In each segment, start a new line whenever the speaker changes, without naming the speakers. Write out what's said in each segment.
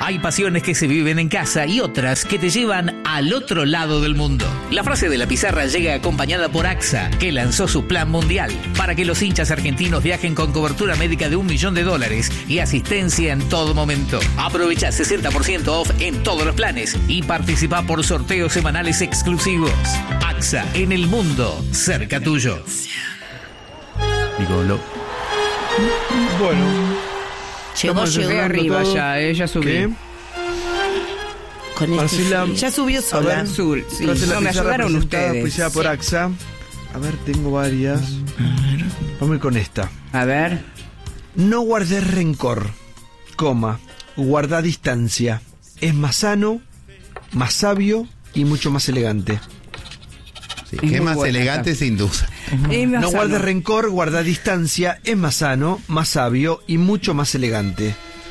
Hay pasiones que se viven en casa y otras que te llevan al otro lado del mundo. La frase de la pizarra llega acompañada por AXA, que lanzó su plan mundial para que los hinchas argentinos viajen con cobertura médica de $1 millón y asistencia en todo momento. Aprovecha 60% off en todos los planes y participa por sorteos semanales exclusivos. AXA, en el mundo, cerca tuyo.
Bueno.
Llegó arriba todo. Ya subí.
¿Qué?
Con
Marcela,
ya subió sola.
Sur, sí.
No,
me ayudaron ustedes.
Auspiciada por AXA. A ver, tengo varias. Vamos a ir con esta.
A ver.
No guardes rencor, guarda distancia. Es más sano, más sabio y mucho más elegante.
Sí, que es más elegante sin duda.
No guardes rencor, guarda distancia. Es más sano, más sabio y mucho más elegante.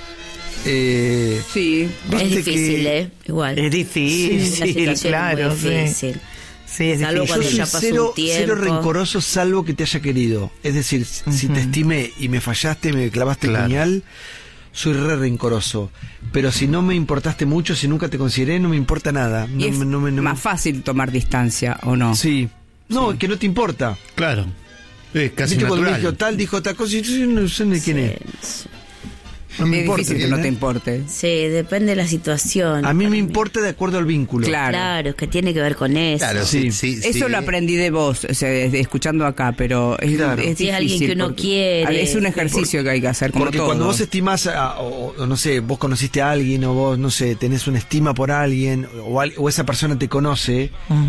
Sí.
Es difícil, igual.
Es difícil, claro.
Es muy difícil.
Sí, es
Salvo
difícil.
cuando ya pasó un tiempo.
Cero rencoroso, salvo que te haya querido. Es decir, si te estimé y me fallaste, me clavaste el puñal, soy rencoroso. Pero si no me importaste mucho, si nunca te consideré, no me importa nada.
Y es más fácil tomar distancia, ¿o no?
Sí. No, es que no te importa.
Claro. Es casi
¿viste cuando
natural.
dijo tal cosa y yo no sé ni quién es? No me
es
importa.
difícil que no te importe.
Sí, depende de la situación.
A mí me importa de acuerdo al vínculo.
Claro,
es que tiene que ver con eso.
Claro, sí.
Eso lo aprendí de vos, o sea, escuchando acá, pero es difícil.
Si es alguien que uno quiere.
Es un ejercicio que hay que hacer, como
porque
todo.
cuando vos estimás, o no sé, vos conociste a alguien, o vos, no sé, tenés una estima por alguien, o esa persona te conoce,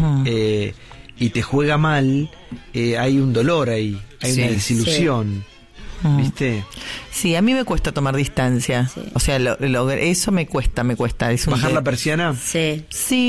y te juega mal, hay un dolor ahí, hay una desilusión. ¿Viste?
Sí, a mí me cuesta tomar distancia. Sí. O sea, eso me cuesta. Es
¿bajar la persiana?
Sí,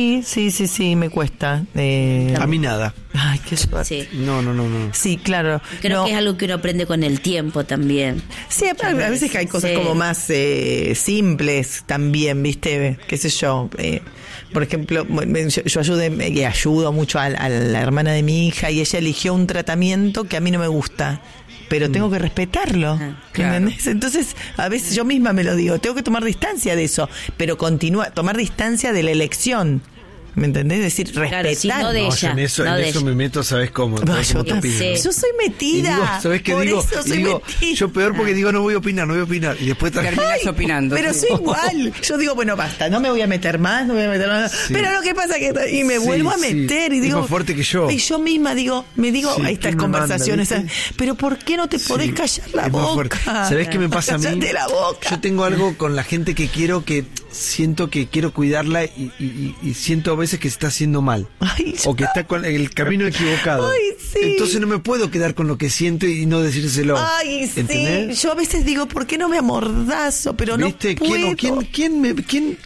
me cuesta.
A mí nada.
Ay, qué suerte.
Sí.
No. Sí, claro.
Creo que es algo que uno aprende con el tiempo también.
Sí, a veces que hay cosas como más simples también, ¿viste? Qué sé yo. Por ejemplo, yo ayudo mucho a la hermana de mi hija y ella eligió un tratamiento que a mí no me gusta. Pero tengo que respetarlo, ¿entendés? Entonces, a veces yo misma me lo digo, tengo que tomar distancia de eso, pero tomar distancia de la elección, ¿me entendés? Es decir, respetar.
Claro, sí, no de ella.
Yo en eso me meto, ¿sabés cómo?
Yo soy metida.
Digo, ¿sabés qué digo? Metida. Yo peor porque digo, no voy a opinar. Y después
terminás opinando.
Pero soy igual. Yo digo, bueno, basta, no me voy a meter más. Sí. Pero lo que pasa es que... Y me vuelvo a meter y digo...
Es más fuerte que yo.
Y yo misma me digo estas conversaciones. Pero ¿por qué no te podés callar la boca?
¿Sabés qué me pasa a mí?
Cállate la boca.
Yo tengo algo con la gente que quiero, que siento que quiero cuidarla y siento a veces que se está haciendo mal. O que está con el camino equivocado. Entonces no me puedo quedar con lo que siento y no decírselo. ¿Entendés?
Yo a veces digo, ¿por qué no me amordazo? Pero
¿viste?
No puedo.
¿Quién te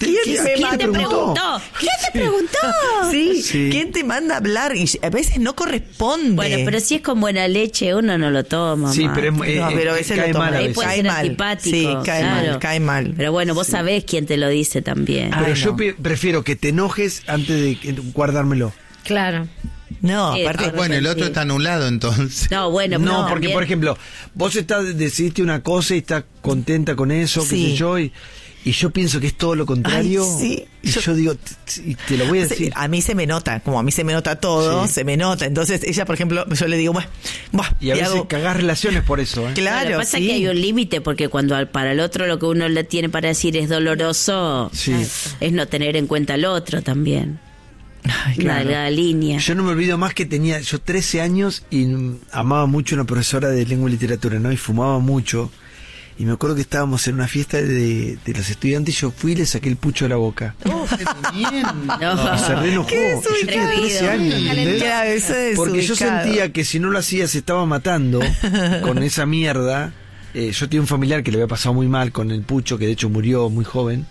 preguntó?
¿Quién te preguntó?
Sí. ¿Quién te manda a hablar? Y a veces no corresponde.
Bueno, pero si es con buena leche, uno no lo toma.
Sí, pero
pero ese
cae
lo toma.
mal.
Ahí puede ser antipático.
Sí, cae mal.
Pero bueno, vos sabés quién te lo dice también.
Pero yo prefiero que te enojes antes de guardármelo.
Claro.
No, aparte.
Bueno, el otro está anulado entonces.
No, bueno,
no, porque por ejemplo, vos decidiste una cosa y estás contenta con eso, qué sé yo, y yo pienso que es todo lo contrario.
Sí.
Y yo digo, y te lo voy a decir.
A mí se me nota, como a mí se me nota todo, se me nota. Entonces ella, por ejemplo, yo le digo,
y a veces cagás relaciones por eso, ¿eh?
Claro,
lo que pasa es que hay un límite, porque cuando para el otro lo que uno le tiene para decir es doloroso, es no tener en cuenta al otro también.
Ay, claro.
La línea.
Yo no me olvido más que tenía yo 13 años y amaba mucho a una profesora de lengua y literatura, ¿no? Y fumaba mucho. Y me acuerdo que estábamos en una fiesta de los estudiantes y yo fui y le saqué el pucho de la boca.
¡Oh, qué bien!
Y se re enojó. Yo tenía 13 años, ¿entendés? Porque yo sentía que si no lo hacía se estaba matando con esa mierda. Yo tenía un familiar que le había pasado muy mal con el pucho, que de hecho murió muy joven.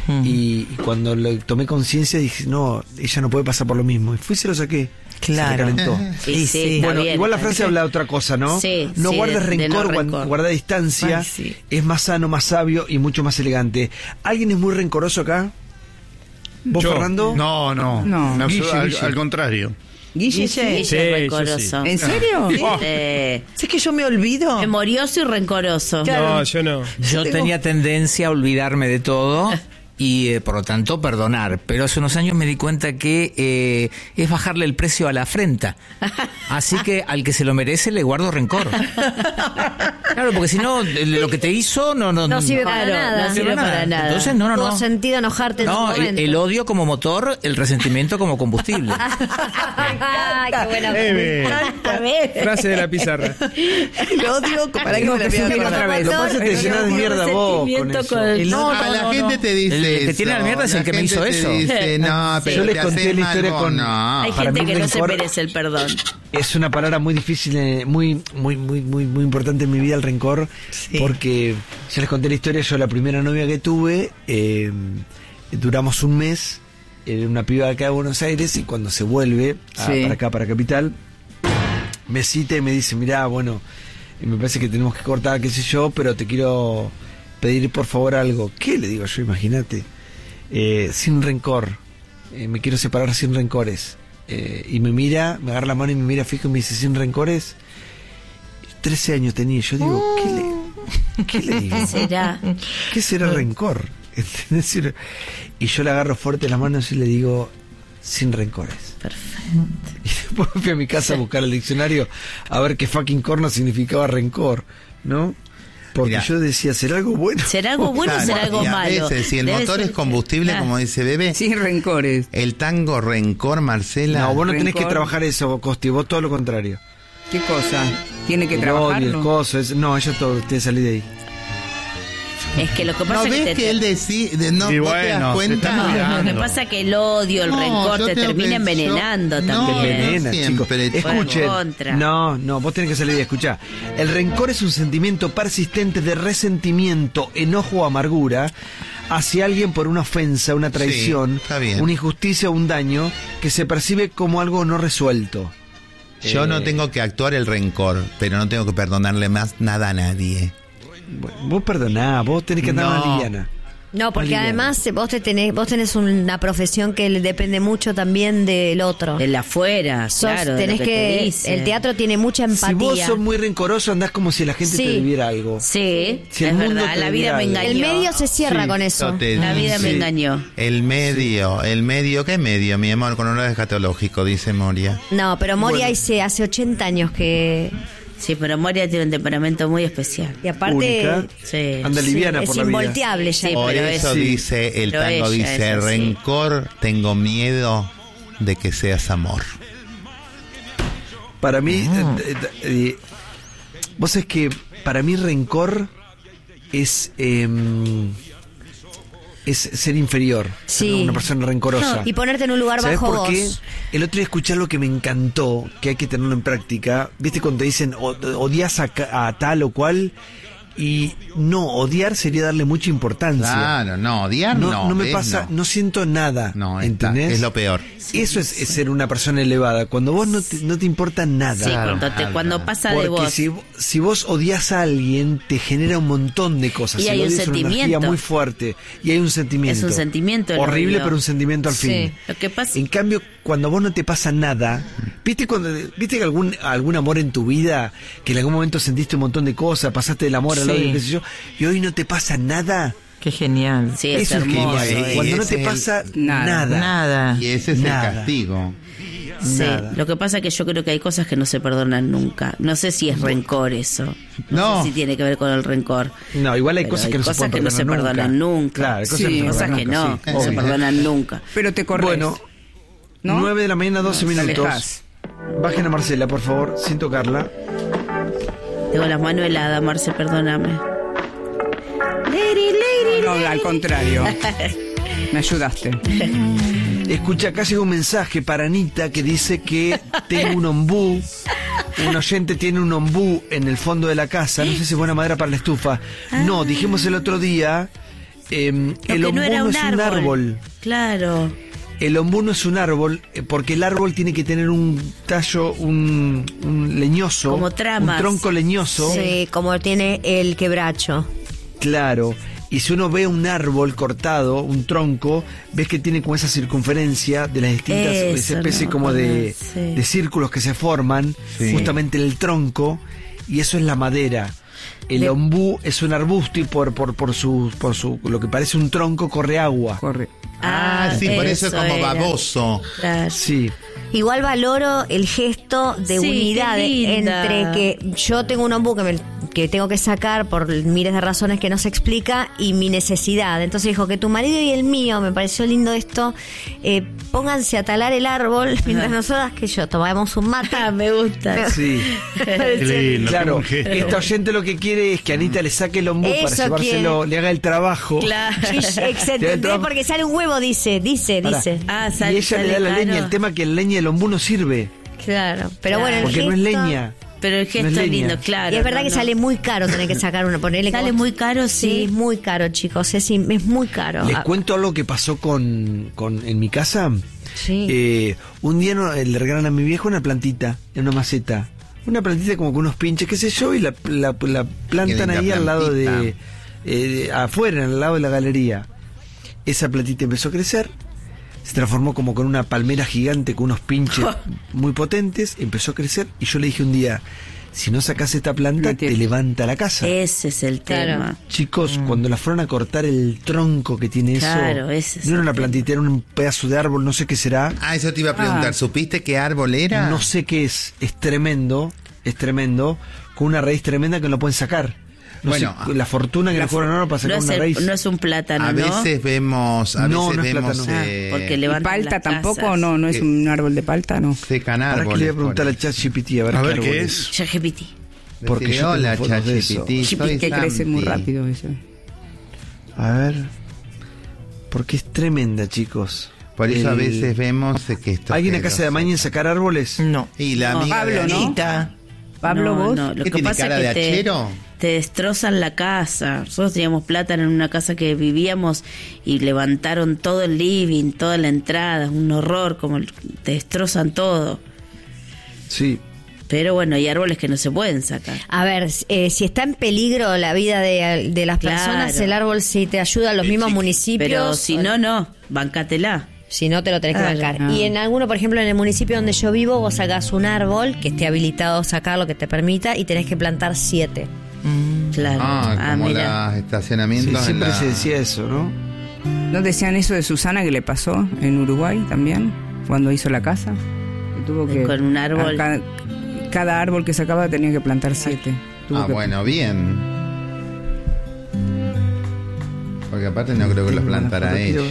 Y cuando tomé conciencia dije, no, ella no puede pasar por lo mismo. Y fui y se lo saqué.
Claro.
Se me calentó.
Sí,
bueno,
bien,
igual la frase habla de otra cosa, ¿no? No guardes rencor, guarda distancia. Es más sano, más sabio y mucho más elegante. ¿Alguien es muy rencoroso acá? ¿Vos, Fernando?
No.
Guille.
Al contrario.
Guille es rencoroso.
Sí. ¿En serio?
¿Es que yo me olvido?
Memorioso y rencoroso.
Claro. No, yo no.
Yo tenía tendencia a olvidarme de todo y por lo tanto perdonar, pero hace unos años me di cuenta que es bajarle el precio a la afrenta, así que al que se lo merece le guardo rencor. Claro, porque si no, lo que te hizo no
sirve para nada.
No sirve para nada.
Entonces no.
Tuvo sentido enojarte en su momento.
El odio como motor, el resentimiento como combustible.
Ay, qué buena.
Frase de la pizarra.
El odio, para que me la vean otra vez.
Lo que pasa es que te llenas de mierda vos con eso.
La gente te dice
el que tiene la mierda es el que me hizo eso.
Dice, no, pero
yo les conté la historia con...
No.
Hay
Para
gente
mí
que no se
rencor
merece el perdón.
Es una palabra muy difícil, muy importante en mi vida, el rencor, porque ya les conté la historia. Yo la primera novia que tuve, duramos un mes, era una piba de acá de Buenos Aires, y cuando se vuelve para acá, para Capital, me cita y me dice, mirá, bueno, me parece que tenemos que cortar, qué sé yo, pero te quiero pedir por favor algo. ¿Qué? Le digo yo, imagínate, sin rencor, me quiero separar sin rencores. Y me mira, me agarra la mano y me mira fijo y me dice, sin rencores. 13 años tenía. Yo digo, ¿qué le digo?
¿Qué será?
¿Qué será rencor? ¿Entendés? Y yo le agarro fuerte las manos y le digo, sin rencores.
Perfecto.
Y después fui a mi casa a buscar el diccionario a ver qué fucking corno significaba rencor, ¿no? Porque mirá, yo decía, ¿será algo bueno?
¿Será algo bueno o será algo malo?
A veces, si el motor es combustible, como dice Bebe.
Sin rencores.
El tango rencor, Marcela.
No, vos no tenés que trabajar eso, Costi, vos todo lo contrario.
¿Qué cosa? ¿Tiene que
el
trabajarlo?
Odio, el coso, no, ella todo, te salí de ahí.
Es que lo que pasa
¿No
es
ves que él decide? ¿No
y
vos
bueno,
te das cuenta?
lo que pasa es que el odio, el rencor te termina envenenando también.
Te envenena, chicos. Escuchen. No, vos tenés que salir de escuchar. El rencor es un sentimiento persistente de resentimiento, enojo o amargura hacia alguien por una ofensa, una traición, una injusticia o un daño que se percibe como algo no resuelto.
Yo no tengo que actuar el rencor, pero no tengo que perdonarle más nada a nadie.
Bueno, vos perdoná, vos tenés que andar más liviana.
No, porque además vos tenés una profesión que depende mucho también del otro.
El afuera, claro.
Tenés que el teatro tiene mucha empatía.
Si vos sos muy rencoroso, andás como si la gente te debiera algo.
Sí,
si
es verdad, la vida me engañó.
El medio se cierra con eso.
La vida me engañó.
El medio, ¿qué medio, mi amor? Con honor escatológico, dice Moria.
No, pero Moria hace 80 años que...
Sí, pero Moria tiene un temperamento muy especial.
Y aparte,
anda liviana por la vida.
Es involteable ya.
Sí, por eso dice, el tango dice, rencor, tengo miedo de que seas amor.
Para mí, vos sabés que para mí rencor es ser inferior, ser una persona rencorosa.
No, y ponerte en un lugar bajo vos. ¿Sabés por qué? El otro día escuché algo que me encantó, que hay que tenerlo en práctica. ¿Viste cuando te dicen odias a tal o cual? Y no, odiar sería darle mucha importancia.
Claro, no, odiar no.
No me pasa, no siento nada. No, ¿entendés?
Es lo peor.
Eso es ser una persona elevada. Cuando vos no te importa nada.
Sí, cuando pasa de vos.
Porque si vos odias a alguien, te genera un montón de cosas.
Y hay un sentimiento.
Una energía muy fuerte. Y hay un sentimiento.
Es un sentimiento.
Horrible, pero un sentimiento al fin.
Lo que pasa...
En cambio, cuando vos no te pasa nada, ¿viste que algún amor en tu vida, que en algún momento sentiste un montón de cosas, pasaste del amor al odio, qué sé yo, y hoy no te pasa nada?
Qué genial.
Sí, eso es hermoso.
Cuando no te pasa nada.
Y ese es el castigo.
Sí, lo que pasa es que yo creo que hay cosas que no se perdonan nunca. No sé si es rencor eso. No sé si tiene que ver con el rencor.
No, igual hay cosas que no se
perdonan nunca.
Claro, hay
cosas que no se perdonan nunca.
Pero te corres.
Bueno, 9 de la mañana, 12 minutos. Bajen a Marcela, por favor, sin tocarla.
Tengo las manos heladas, Marce, perdóname.
No, al contrario. Me ayudaste.
Escucha, acá llega un mensaje para Anita que dice que tengo un ombú. Un oyente tiene un ombú en el fondo de la casa. No sé si es buena madera para la estufa. No, dijimos el otro día, el ombú no es un árbol.
Claro.
El ombú no es un árbol, porque el árbol tiene que tener un tallo, un leñoso.
Como tramas.
Un tronco leñoso.
Sí, como tiene el quebracho.
Claro. Y si uno ve un árbol cortado, un tronco, ves que tiene como esa circunferencia de las distintas especies como de círculos que se forman justamente en el tronco, y eso es la madera. el ombú es un arbusto y por su lo que parece un tronco corre agua.
Corre.
Sí, por eso es como baboso.
Claro.
Sí.
Igual valoro el gesto de unidad entre que yo tengo un ombú que tengo que sacar por miles de razones que no se explica y mi necesidad. Entonces dijo que tu marido y el mío, me pareció lindo esto, pónganse a talar el árbol mientras nosotras que yo tomamos un mate.
Me gusta.
Sí.
Lindo,
claro, esta oyente lo que quiere es que Anita le saque el ombú para llevárselo, le haga el trabajo.
Claro. ¿Entendés? Porque sale un huevo, dice.
Y ella le da la leña, el tema que la leña del ombú no sirve.
Claro, pero bueno,
porque no es leña.
Pero el gesto es lindo, claro.
Y es verdad que sale muy caro tener que sacar uno.
Sale muy caro, sí.
Sí, muy caro, chicos. Es muy caro.
Les cuento algo que pasó en mi casa.
Sí.
Un día le regalan a mi viejo una plantita, en una maceta. Una plantita como con unos pinches, qué sé yo, y la plantan ahí al lado afuera, al lado de la galería. Esa plantita empezó a crecer. Se transformó como con una palmera gigante con unos pinches muy potentes, empezó a crecer y yo le dije un día, si no sacas esta planta te levanta la casa.
Ese es el tema.
Chicos, cuando la fueron a cortar el tronco que tiene eso,
no era
una plantita, era un pedazo de árbol, no sé qué será.
Eso te iba a preguntar, ¿supiste qué árbol era?
No sé qué es tremendo, con una raíz tremenda que no lo pueden sacar. No sé, la fortuna que le fueron ahora para sacar una raíz.
No es un plátano,
a veces vemos,
no es plátano.
Porque levanta
palta tampoco, no es un árbol de palta, no.
Secan árboles.
Ahora que le voy a preguntar al ChatGPT a ver qué es.
ChatGPT.
Porque yo
la
ChatGPT que crece muy rápido eso.
A ver, porque es tremenda, chicos.
Por eso a veces vemos que esto.
¿Alguien acá se da maña en sacar árboles?
No.
Y la amiga
Pablo,
de
Anita.
Pablo, vos.
No, lo
¿Qué
que
tiene,
pasa
cara
es que
de hachero?
te destrozan la casa. Nosotros teníamos plátano en una casa que vivíamos y levantaron todo el living, toda la entrada, un horror, como te destrozan todo.
Sí.
Pero bueno, hay árboles que no se pueden sacar.
A ver, si está en peligro la vida de las personas, el árbol sí te ayuda a los mismos municipios.
Pero si no, bancátela.
Si no, te lo tenés que bancar. Y en alguno, por ejemplo, en el municipio donde yo vivo, vos sacás un árbol que esté habilitado a sacarlo, que te permita, y tenés que plantar 7.
Claro.
Como
mira.
los estacionamientos.
Sí, siempre se decía eso, ¿no?
¿No decían eso de Susana que le pasó en Uruguay también? Cuando hizo la casa. Que tuvo que
con un árbol.
Cada árbol que sacaba tenía que plantar 7.
Bueno, bien. Porque aparte no creo que los plantara ella.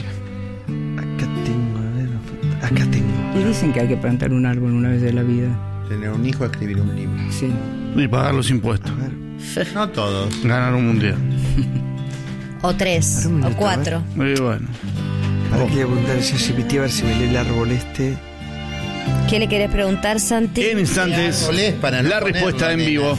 Acá tengo.
Y dicen que hay que plantar un árbol una vez de la vida.
Tener un hijo, escribir un libro.
Sí.
Y pagar los impuestos.
No todos.
Ganar un mundial.
O 3, o 4.
Muy bueno.
Ahora quería preguntar a ChatGPT a ver si me lee el árbol este.
¿Qué le querés preguntar, Santi?
En instantes, la respuesta en vivo.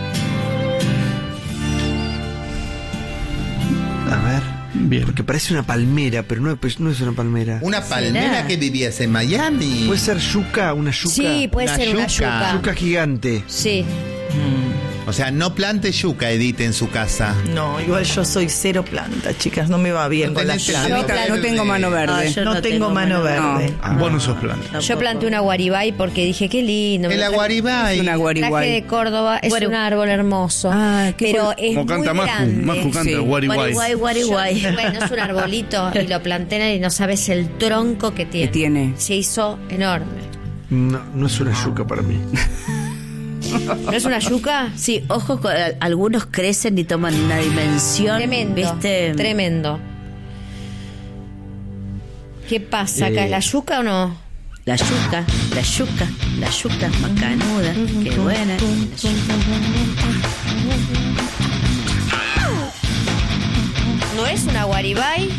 A ver.
Bien.
Porque parece una palmera, pero no es una palmera.
¿Una palmera que vivías en Miami?
¿Puede ser yuca? ¿Una yuca?
Sí, puede ser una yuca.
Yuca gigante.
Sí.
O sea, no plante yuca, Edith, en su casa.
No, igual yo soy cero planta, chicas. No me va bien con las plantas.
No tengo mano verde.
No tengo mano verde.
Vos no sos planta.
Yo planté una guaribay porque dije, qué lindo.
El aguaribay.
Es una guaribay.
Traje de Córdoba, es un árbol hermoso. Pero es
como canta
muy grande.
Maju canta, guaribay.
Guaribay.
Bueno, es un arbolito y lo planté y no sabes el tronco que tiene. Se hizo enorme.
No es una yuca para mí.
¿No es una yuca?
Sí, ojo, algunos crecen y toman una dimensión.
Tremendo.
¿Viste?
Tremendo. ¿Qué pasa acá? ¿Es la yuca o no?
La yuca macanuda. Qué buena.
¿No es una guaribay?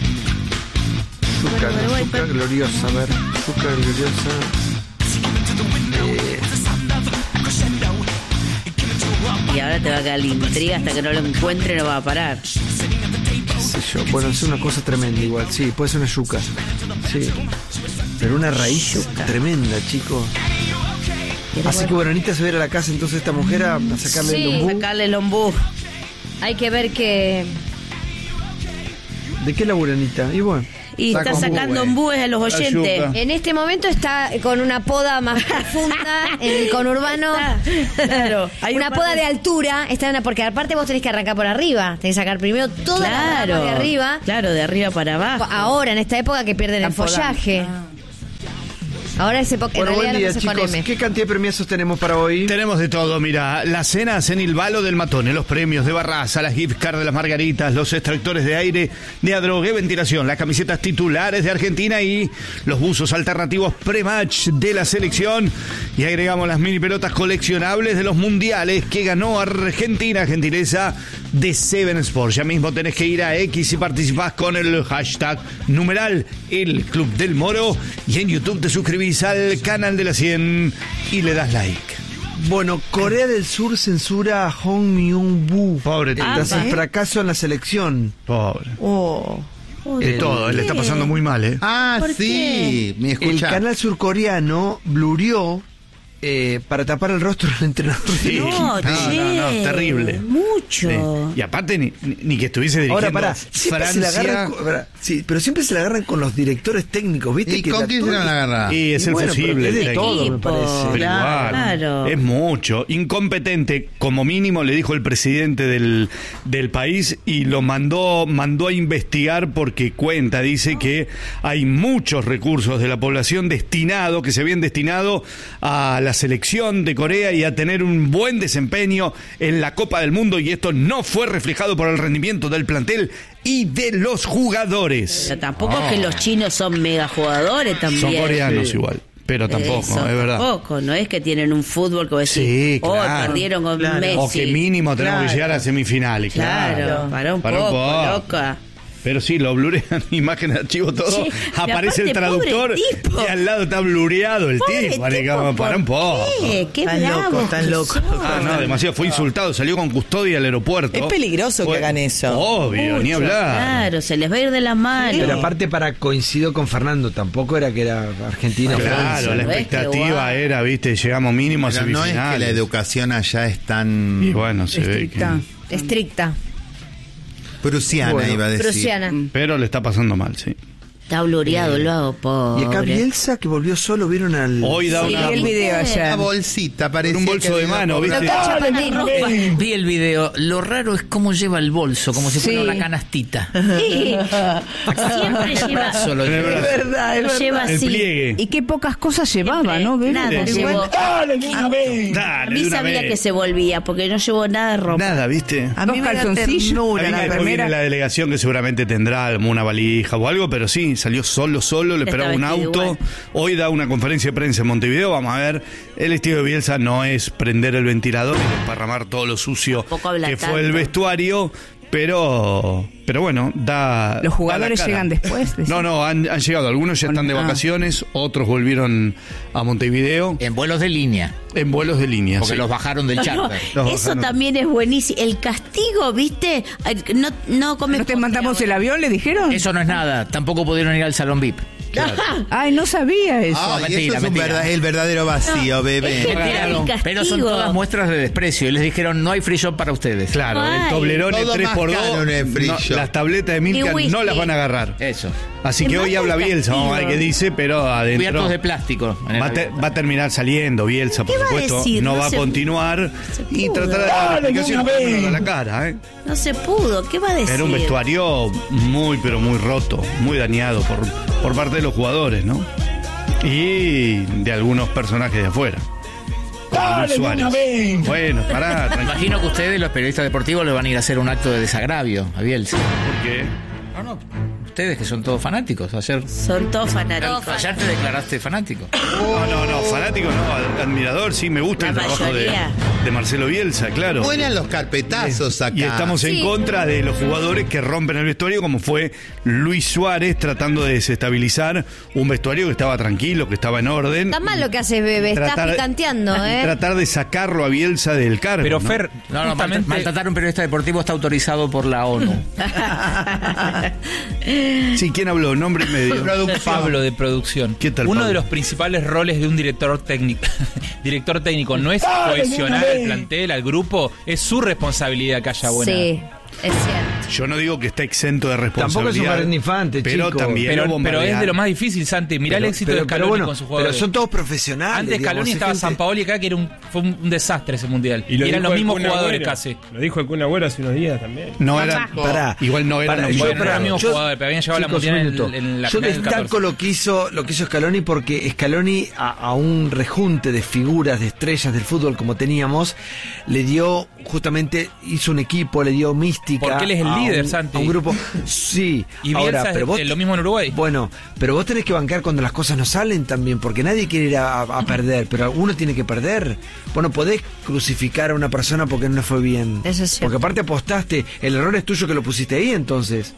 Yuca gloriosa, a ver. Yuca gloriosa.
Y ahora te va a quedar la intriga hasta que no lo encuentre, no va a parar.
Bueno, es una cosa tremenda igual. Sí, puede ser una yuca. Sí. Pero una raíz tremenda, chicos. Así que bueno, Anita se va a ir a la casa entonces esta mujer a sacarle el ombú.
Sacarle el ombú.
Hay que ver que...
¿De qué labura, Anita? Y bueno.
Y está sacando embúes a los oyentes.
En este momento está con una poda más profunda en el conurbano.
Claro.
Una poda de altura. Porque aparte vos tenés que arrancar por arriba. Tenés que sacar primero toda la rama de arriba.
Claro, de arriba para abajo.
Ahora, en esta época que pierden el follaje. Ahora es época.
Bueno, buen día, chicos. ¿Qué cantidad de premiazos tenemos para hoy?
Tenemos de todo, mira. La cena Cenil Balo del Matone, los premios de Barraza, las gift cards de las Margaritas, los extractores de aire de Adrogué Ventilación, las camisetas titulares de Argentina y los buzos alternativos pre-match de la selección. Y agregamos las mini pelotas coleccionables de los mundiales que ganó Argentina, gentileza de Seven Sports. Ya mismo tenés que ir a X y participás con el hashtag numeral El Club del Moro, y en YouTube te suscribís al canal de la 100 y le das like.
Bueno, Corea del Sur censura a Hong Myung-woo.
Pobre tío.
Tras el fracaso en la selección.
Pobre. De todo, él le está pasando muy mal, ¿eh?
Sí, me escucha.
El canal surcoreano blurió para tapar el rostro del entrenador.
Sí. No, terrible.
Mucho.
Sí. Y aparte ni que estuviese dirigiendo.
Ahora,
Francia.
pero siempre se la agarran con los directores técnicos, ¿viste?
¿Y con quién se la agarran?
Y es el fusible.
Es de todo, me parece.
Pero
Claro.
igual, es mucho. Incompetente, como mínimo, le dijo el presidente del país, y lo mandó a investigar porque dice que hay muchos recursos de la población que se habían destinado a la selección de Corea y a tener un buen desempeño en la Copa del Mundo, y esto no fue reflejado por el rendimiento del plantel y de los jugadores.
Pero tampoco es que los chinos son mega jugadores también.
Son coreanos igual. Pero tampoco, es verdad.
Tampoco, no es que tienen un fútbol que decir,
sí, claro.
Perdieron con Messi.
O que mínimo tenemos que llegar a semifinales.
Claro, para un poco, loca.
Pero sí, lo blurean, imagen, archivo, todo. Sí, aparece el traductor y al lado está blureado el tipo. Para un poco.
Qué bravo.
Tan loco.
No, demasiado. Fue insultado, salió con custodia al aeropuerto.
Es peligroso que hagan eso.
Obvio, ni hablar.
Claro, se les va a ir de las manos.
Pero aparte, coincido con Fernando, tampoco era que era Argentina.
Claro, la expectativa era, viste, llegamos mínimo a semifinales.
No es que la educación allá es tan...
Y bueno, se ve que...
Estricta.
Prusiana, iba a decir.
Prusiana.
Pero le está pasando mal, sí.
Está blureado el vago, pobre.
Y acá Bielsa, que volvió solo, ¿vieron al...?
Hoy da
vi el video ayer.
Una bolsita, parece.
Un bolso de mano, ¿viste?
Vi el video. Lo raro es cómo lleva el bolso, como si fuera una canastita.
Sí. Siempre lleva.
Solo
Es verdad.
Lleva
el
así.
pliegue.
Y qué pocas cosas llevaba, ¿no?
Nada llevó.
Dale,
A mí sabía que se volvía, porque no llevó nada de ropa.
Nada, ¿viste?
A mí
Dos
me da
calzoncillos.
ternura
Ahí
la
después viene
remera.
la delegación que seguramente tendrá alguna valija o algo, pero sí, salió solo, le esperaba un auto.
Igual.
Hoy da una conferencia de prensa en Montevideo, vamos a ver. El estilo de Bielsa no es prender el ventilador y desparramar todo lo sucio que fue el vestuario, pero bueno,
Los jugadores llegan después.
No, han llegado. Algunos ya están de vacaciones, otros volvieron a Montevideo.
En vuelos de línea.
En vuelos de línea,
Porque
sí.
los bajaron del charter.
Eso también es buenísimo. El castigo, ¿viste? No comes.
¿No te mandamos el avión, le dijeron?
Eso no es nada. Tampoco pudieron ir al salón VIP.
Ay, no sabía eso.
Ah, y
mentira,
eso es
mentira.
el verdadero vacío,
Es
bebé.
que
Claro,
el castigo.
pero son todas muestras de desprecio. Y les dijeron, no hay free shop para ustedes.
Claro, el
Ay.
Toblerone
Todo más
3x2.
caro en el free shop.
Las tabletas de Milka
Y whisky.
no las van a agarrar.
Eso.
Así
Te
que hoy
manda
habla
el
Bielsa, vamos a ver qué
castigo.
dice, pero adentro
Cubiertos de plástico. en el avión.
va a terminar saliendo Bielsa, por
¿Qué va a
supuesto.
decir?
No
No
va a
se-
continuar y
pudo.
tratará de dar explicación a la cara.
No se pudo. ¿Qué va a decir?
Era un vestuario muy, pero muy roto, muy dañado por parte de los jugadores, ¿no? Y de algunos personajes de afuera. Como Luis Suárez. Bueno, pará, tranquilo.
Imagino que ustedes, los periodistas deportivos, le van a ir a hacer un acto de desagravio a Bielsa.
¿Por qué?
No, ustedes que son todos fanáticos. Ayer
Son todos fanáticos.
te declaraste fanático.
No, fanático no, admirador, sí, me gusta
La
el trabajo
mayoría.
de Marcelo Bielsa, claro.
Fueran los carpetazos acá.
Y estamos en contra de los jugadores que rompen el vestuario, como fue Luis Suárez tratando de desestabilizar un vestuario que estaba tranquilo, que estaba en orden.
Está mal lo que haces, bebé. Estás picanteando, ¿eh?
Tratar de sacarlo a Bielsa del cargo.
Pero
¿no?
Fer,
No,
justamente-
maltratar a un periodista deportivo está autorizado por la ONU.
Sí, ¿quién habló? Nombre y medio.
Pablo de producción.
¿Qué tal,
Uno
Pablo?
de los principales roles de un director técnico no es cohesionar al plantel, al grupo, es su responsabilidad que haya buena.
Sí, es cierto.
Yo no digo que está exento de responsabilidad.
Tampoco es un Jardín Infante,
pero
chico.
También
pero es de lo más difícil, Santi. Mirá el éxito de Scaloni con sus jugadores.
Pero son todos profesionales.
Antes Scaloni estaba Sampaoli acá, que fue un desastre ese mundial. Y eran los mismos jugadores casi.
Lo dijo el Kun Agüero hace unos días también.
No eran. Igual no eran los
mismos jugadores, pero habían llevado la mundial en la
Yo destaco lo que hizo Scaloni, porque Scaloni a un rejunte de figuras, de estrellas del fútbol como teníamos, le dio, justamente hizo un equipo, le dio mística.
Porque él es el líder, Santi.
A un grupo. Sí.
Y Bielsa es lo mismo en Uruguay.
Bueno, pero vos tenés que bancar cuando las cosas no salen también, porque nadie quiere ir a perder, pero uno tiene que perder. Vos no podés crucificar a una persona porque no le fue bien.
Eso es cierto.
Porque aparte apostaste, el error es tuyo que lo pusiste ahí, entonces.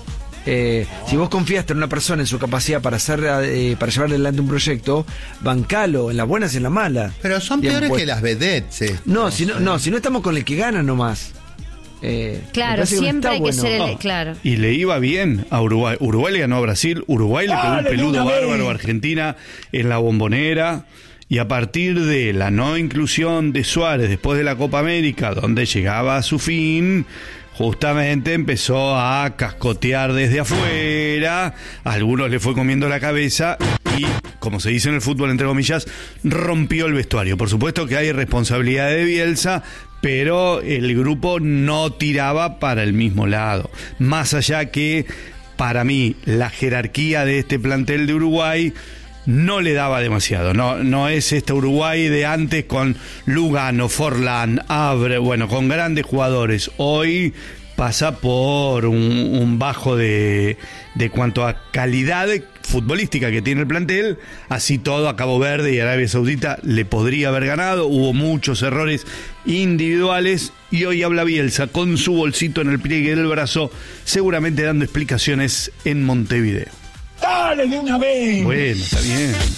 Si vos confiaste en una persona, en su capacidad para para llevar adelante un proyecto, bancalo, en las buenas y en las malas.
Pero son peores que las vedettes.
No, si no estamos con el que gana nomás.
Claro, siempre hay que ser el... Claro.
Y le iba bien a Uruguay. Uruguay le ganó a Brasil. Uruguay le pegó un peludo bárbaro a Argentina en la Bombonera. Y a partir de la no inclusión de Suárez después de la Copa América, donde llegaba a su fin, justamente empezó a cascotear desde afuera. A algunos le fue comiendo la cabeza y, como se dice en el fútbol, entre comillas, rompió el vestuario. Por supuesto que hay responsabilidad de Bielsa, pero el grupo no tiraba para el mismo lado. Más allá que, para mí, la jerarquía de este plantel de Uruguay no le daba demasiado. No es este Uruguay de antes con Lugano, Forlán, Abre, bueno, con grandes jugadores. Hoy pasa por un bajo de cuanto a calidad futbolística que tiene el plantel. Así todo, a Cabo Verde y Arabia Saudita le podría haber ganado. Hubo muchos errores individuales y hoy habla Bielsa con su bolsito en el pliegue del brazo, seguramente dando explicaciones en Montevideo.
¡Dale de una vez!
Bueno, está bien.